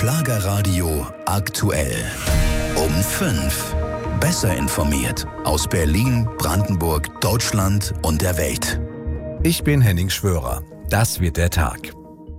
Schlagerradio aktuell. Um 5. Besser informiert aus Berlin, Brandenburg, Deutschland und der Welt. Ich bin Henning Schwörer. Das wird der Tag.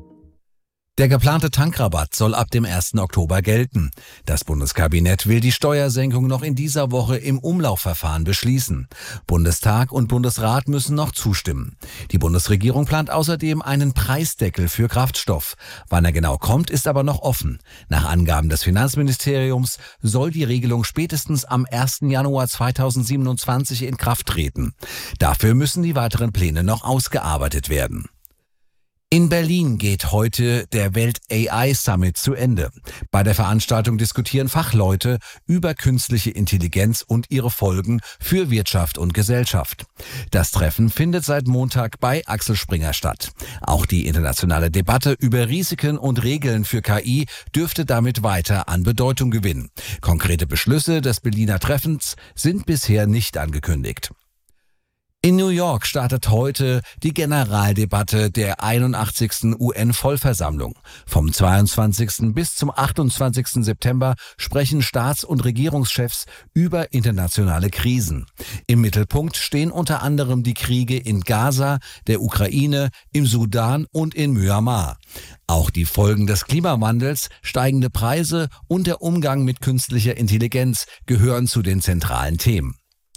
Der geplante Tankrabatt soll ab dem 1. Oktober gelten. Das Bundeskabinett will die Steuersenkung noch in dieser Woche im Umlaufverfahren beschließen. Bundestag und Bundesrat müssen noch zustimmen. Die Bundesregierung plant außerdem einen Preisdeckel für Kraftstoff. Wann er genau kommt, ist aber noch offen. Nach Angaben des Finanzministeriums soll die Regelung spätestens am 1. Januar 2027 in Kraft treten. Dafür müssen die weiteren Pläne noch ausgearbeitet werden. In Berlin geht heute der Welt-AI-Summit zu Ende. Bei der Veranstaltung diskutieren Fachleute über künstliche Intelligenz und ihre Folgen für Wirtschaft und Gesellschaft. Das Treffen findet seit Montag bei Axel Springer statt. Auch die internationale Debatte über Risiken und Regeln für KI dürfte damit weiter an Bedeutung gewinnen. Konkrete Beschlüsse des Berliner Treffens sind bisher nicht angekündigt. In New York startet heute die Generaldebatte der 81. UN-Vollversammlung. Vom 22. bis zum 28. September sprechen Staats- und Regierungschefs über internationale Krisen. Im Mittelpunkt stehen unter anderem die Kriege in Gaza, der Ukraine, im Sudan und in Myanmar. Auch die Folgen des Klimawandels, steigende Preise und der Umgang mit künstlicher Intelligenz gehören zu den zentralen Themen.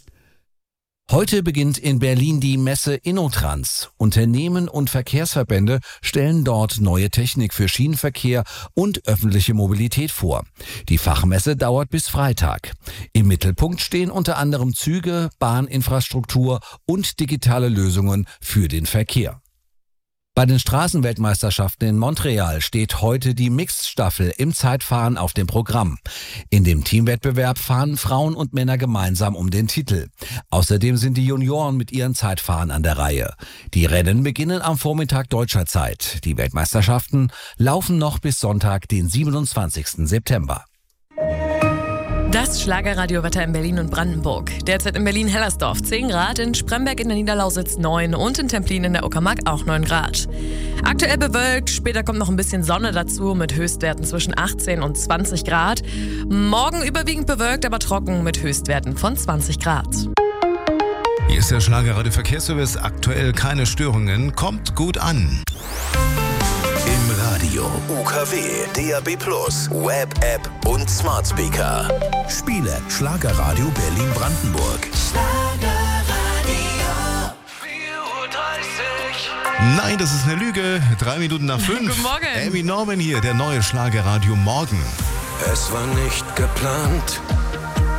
Heute beginnt in Berlin die Messe InnoTrans. Unternehmen und Verkehrsverbände stellen dort neue Technik für Schienenverkehr und öffentliche Mobilität vor. Die Fachmesse dauert bis Freitag. Im Mittelpunkt stehen unter anderem Züge, Bahninfrastruktur und digitale Lösungen für den Verkehr. Bei den Straßenweltmeisterschaften in Montreal steht heute die Mixed-Staffel im Zeitfahren auf dem Programm. In dem Teamwettbewerb fahren Frauen und Männer gemeinsam um den Titel. Außerdem sind die Junioren mit ihren Zeitfahren an der Reihe. Die Rennen beginnen am Vormittag deutscher Zeit. Die Weltmeisterschaften laufen noch bis Sonntag, den 27. September. Das Schlagerradiowetter in Berlin und Brandenburg. Derzeit in Berlin-Hellersdorf 10 Grad, in Spremberg in der Niederlausitz 9 und in Templin in der Uckermark auch 9 Grad. Aktuell bewölkt, später kommt noch ein bisschen Sonne dazu mit Höchstwerten zwischen 18 und 20 Grad. Morgen überwiegend bewölkt, aber trocken mit Höchstwerten von 20 Grad. Hier ist der Schlagerradio Verkehrsservice. Aktuell keine Störungen. Kommt gut an. Im Radio, UKW, DAB+, Web-App und Smart Speaker. Spiele Schlagerradio Berlin-Brandenburg. Schlagerradio 4:30 Uhr. Nein, das ist eine Lüge. 3 Minuten nach 5. Guten Morgen. Amy Norman hier, der neue Schlagerradio Morgen. Es war nicht geplant,